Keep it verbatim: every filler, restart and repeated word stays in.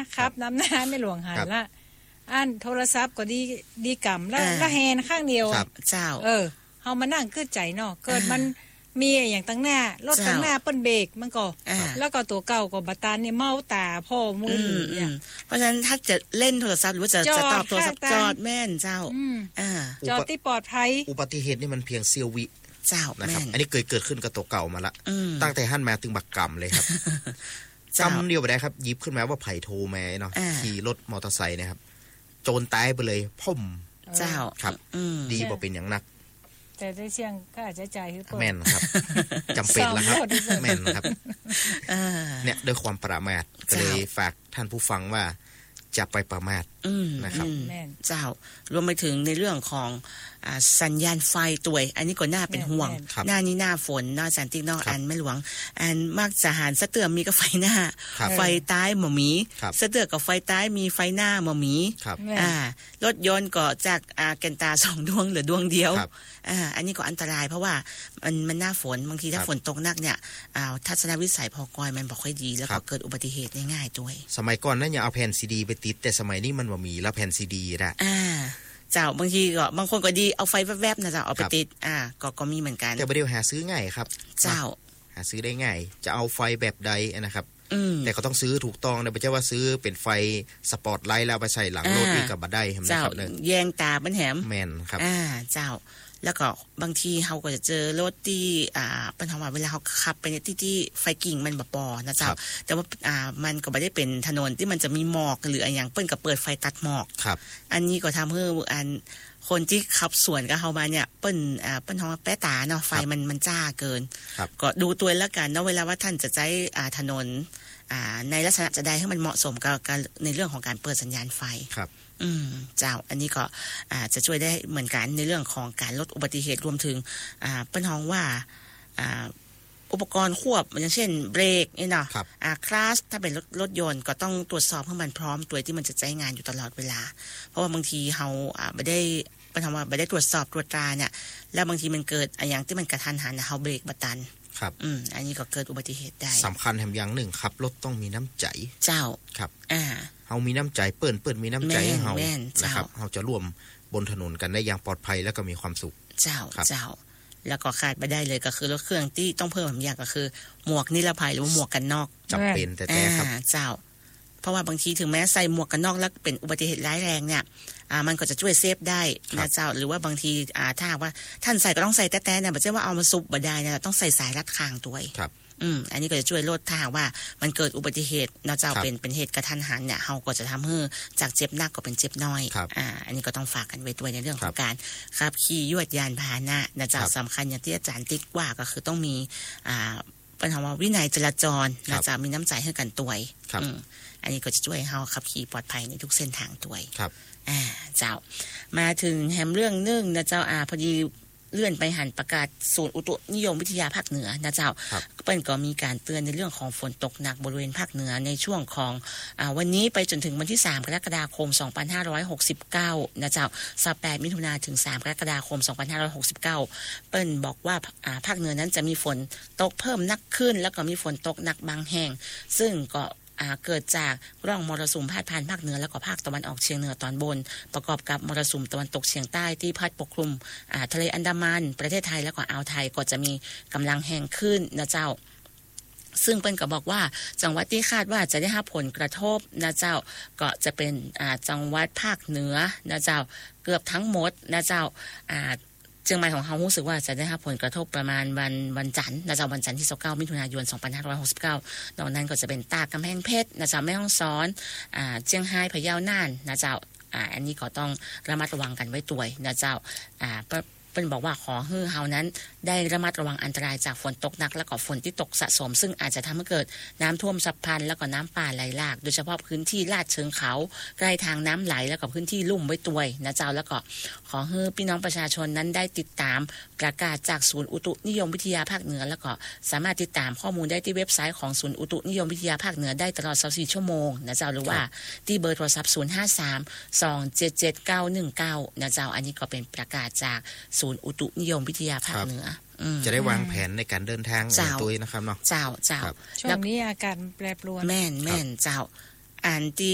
ครับน้ำหน้าไม่หลวงหันละอันโทรศัพท์ก็ดีดีกำแล้วละแฮนข้างเดียวเจ้าเออเฮามานั่งคือใจเนาะเกิดมันมีอย่างตั้งหน้ารถตั้งหน้าเปิ้นเบรกมันก็แล้วก็ตัวเก่าก็บัตานเนี่ยเมาตาพ่อมือเนี่ยเพราะฉะนั้นถ้าจะเล่นโทรศัพท์หรือว่าจะจะตอบโทรศัพท์จอดแม่นเจ้าอ่าจอดที่ปลอดภัยอุบัติเหตุนี่มันเพียงเสี้ยววิเจ้านะครับอันนี้เกิดเกิดขึ้นกับตัวเก่ามาละตั้งแต่หั่นมาถึงบักกำเลยครับกำเดียวไปได้ครับหยิบขึ้นมาว่าไผ่โทรมาเนาะขี่รถมอเตอร์ไซค์นะครับโจรตายไปเลยพ่มเจ้าครับดีบ่เป็นอย่างนักแต่ได้เสี่ยงก็อาจจะจ่ายคือแม่นครับจำเป็นแล้วครับแม่นครับเนี่ยด้วยความประมาทก็เลยฝากท่านผู้ฟังว่าจะไปประมาทนะครับเจ้ารวมไปถึงในเรื่องของสัญญาณไฟตัวอันนี้ก็น่าเป็นห่วงหน้านี้หน้าฝนนอกสันตินอกอันไม่หลวงอันมักจะหารสะเตือมีกับไฟหน้าไฟใต้หมอมีสะเตือกับไฟใต้มีไฟหน้าหมอมีอ่ารถยนต์ก็จากอ่าแกนตาสองดวงเหลือดวงเดียวอ่าอันนี้ก็อันตรายเพราะว่ามันมันหน้าฝนบางทีถ้าฝนตกหนักเนี่ยอ่าทัศนวิสัยพอกอยมันบ่ค่อยดีแล้วก็เกิดอุบัติเหตุง่ายๆด้วยสมัยก่อนนั้นอย่าเอาแผ่นซีดีไปติดแต่สมัยนี้มันบ่มีแล้วแผ่นซีดีละอ่าเจ้าบางทีก็บางคนก็ดีเอาไฟแวบๆนะเจ้าเอาไปติดอ่าก็ก็มีเหมือนกันแต่บ่ได้หาซื้อง่ายครับเจ้าหาซื้อได้ง่ายจะเอาไฟแบบใดนะครับแต่ก็ต้องซื้อถูกต้องนะไม่ใช่ว่าซื้อเป็นไฟสปอตไลท์แล้วไปใส่หลังรถนี่ก็บ่ได้ครับนะครับแยงตามันแหมแม่นครับอ่าเจ้าแล้วก็บางทีเฮาก็จะเจอรถที่อ่าปัญหาว่าเวลาเฮาขับไปในที่ที่ไฟกิ่งมันบ่พอนะเจ้าแต่ว่าอ่ามันก็บ่ได้เป็นถนนที่มันจะมีหมอกหรืออะไรอย่างเปิ้นก็เปิดไฟตัดหมอกครับอันนี้ก็ทำให้อันคนที่ขับสวนกับเฮามาเนี่ยเปิ้นอ่าเปิ้นเฮาแป๊ะตาเนาะไฟมันมันจ้าเกินก็ดูตัวแล้วกันเนาะเวลาว่าท่านจะใช้อ่าถนนอ่าในลักษณะจะได้ให้มันเหมาะสมกับการในเรื่องของการเปิดสัญญาณไฟครับอืมเจ้าอันนี้ก็อ่าจะช่วยได้เหมือนกันในเรื่องของการลดอุบัติเหตุรวมถึงอ่าเปิ้นฮ้องว่าอ่าอุปกรณ์ควบอย่างเช่นเบรกนี่เนาะอ่าคลาสถ้าเป็นรถรถยนต์ก็ต้องตรวจสอบให้มันพร้อมตัวที่มันจะใช้งานอยู่ตลอดเวลาเพราะว่าบางทีเฮาอ่าไม่ได้เปิ้นฮ้องว่าไม่ได้ตรวจสอบตรวจตราเนี่ยแล้วบางทีมันเกิดอย่างที่มันกระทันหันเฮาเบรกบ่ทันครับอืมอันนี้ก็เกิดอุบัติเหตุได้สำคัญแถมอย่างหนึ่งขับรถต้องมีน้ำใจเจ้าครับอ่าเฮามีน้ำใจเปิ้นเปิ้นมีน้ำใจให้เฮานะครับเฮาจะร่วมบนถนนกันได้อย่างปลอดภัยและก็มีความสุขเจ้าเจ้าแล้วก็ขาดไม่ได้เลยก็คือรถเครื่องที่ต้องเพิ่มอย่างก็คือหมวกนิรภัยหรือว่าหมวกกันน็อกจำเป็นแต่แต่ครับเจ้าเพราะว่าบางทีถึงแม้ใส่หมวกกันน็อกแล้วเป็นอุบัติเหตุร้ายแรงเนี่ยอ่ามันก็จะช่วยเซฟได้นะเจ้าหรือว่าบางทีอ่าถ้าว่าท่านใส่ก็ต้องใส่แต่แต่เนี่ยไม่ใช่ว่าเอามาซุบบ่ได้เนี่ยต้องใส่สายรัดคางด้วยครับอืมอันนี้ก็จะช่วยลดถ้าหากว่ามันเกิดอุบัติเหตุนะเจ้าเป็นเป็นเหตุกระทันหันเนี่ยเฮาก็จะทำให้จากเจ็บหนักก็เป็นเจ็บน้อยอ่าอันนี้ก็ต้องฝากกันไว้ด้วยในเรื่องของการขับขี่ยวดยานพาหนะนะเจ้าสำคัญอย่างที่อาจารย์ติ๊กว่าก็คือต้องมีอ่าปัญหาว่าวินัยจราจรนะเจ้ามีน้ำใจให้กันตัวอืมอันนี้ก็จะช่วยให้เฮาขับขี่ปลอดภัยในทุกเส้นทางด้วยครับอ่าเจ้ามาถึงแฮมเรื่องนึงนะเจ้าอ่าพอดีเลื่อนไปหันประกาศศูนย์อุตุนิยมวิทยาภาคเหนือนะเจ้าเปิ้นก็มีการเตือนในเรื่องของฝนตกหนักบริเวณภาคเหนือในช่วงของอ่าวันนี้ไปจนถึงวันที่สามกรกฎาคมสองพันห้าร้อยหกสิบเก้านะเจ้าสิบแปดมิถุนายนถึงสามกรกฎาคมสองพันห้าร้อยหกสิบเก้าเปิ้นบอกว่าอ่าภาคเหนือนั้นจะมีฝนตกเพิ่มหนักขึ้นแล้วก็มีฝนตกหนักบางแห่งซึ่งก็อ่าเกิดจากร่องมรสุมพาดผ่านภาคเหนือแล้วก็ภาคตะวันออกเฉียงเหนือตอนบนประกอบกับมรสุมตะวันตกเฉียงใต้ที่พัดปกคลุมอ่าทะเลอันดามันประเทศไทยแล้วก็อ่าวไทยก็จะมีกำลังแรงขึ้นนะเจ้าซึ่งเปิ้นก็บอกว่าจังหวัดที่คาดว่าจะได้รับผลกระทบนะเจ้าก็จะเป็นอ่าจังหวัดภาคเหนือนะเจ้าเกือบทั้งหมดนะเจ้าอ่าเชียงใหม่ของเขารู้สึกว่าจะได้รับผลกระทบประมาณวันวันจันทร์นะจ๊ะวันจันทร์ที่สิบเก้ามิถุนายนสองพันห้าร้อยหกสิบเก้านอกนั้นก็จะเป็นตากกำแพงเพชรนะจ๊ะแม่ฮ่องสอนอ่าเชียงรายพะเยาน่านนะจ๊ะอ่าอันนี้ก็ต้องระมัดระวังกันไว้ด้วยนะจ๊ะอ่าเปิ้นบอกว่าขอให้เฮานั้นได้ระมัดระวังอันตรายจากฝนตกหนักและก็ฝนที่ตกสะสมซึ่งอาจจะทำให้เกิดน้ำท่วมฉับพลันแล้วก็น้ำป่าไหลหลากโดยเฉพาะพื้นที่ลาดเชิงเขาใกล้ทางน้ำไหลแล้วก็พื้นที่ลุ่มไว้ด้วยนะเจ้าแล้วก็ขอให้พี่น้องประชาชนนั้นได้ติดตามประกาศจากศูนย์อุตุนิยมวิทยาภาคเหนือแล้วก็สามารถติดตามข้อมูลได้ที่เว็บไซต์ของศูนย์อุตุนิยมวิทยาภาคเหนือได้ตลอดยี่สิบสี่ชั่วโมงนะเจ้าหรือว่าที่เบอร์โทรศัพท์ศูนย์ ห้า สาม สอง เจ็ด เจ็ด เก้า หนึ่ง เก้านะเจ้าอันนี้ก็เป็นประกาศจากศูนย์อุตุนิยมวิทยาภาคเหนือจะได้วางแผนในการเดินทางในตัวนะครับเนาะเจ้าเจ้าช่วงนี้อากาศแปรปรวนแม่นแม่นเจ้าอ่านตี